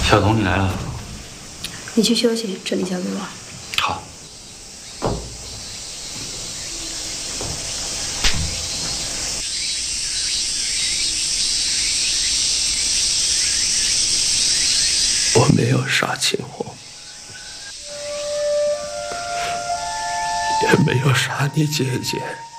小童，你来了。 你去休息，这里交给我。 好。 我没有杀秦红，也没有杀你姐姐。